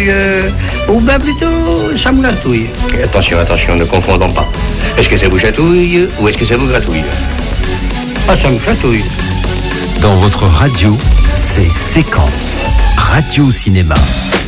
ou bien plutôt ça me gratouille. Attention, ne confondons pas. Est-ce que ça vous chatouille ou est-ce que ça vous gratouille? Ah, ça me chatouille. Dans votre radio, c'est Séquence Radio Cinéma.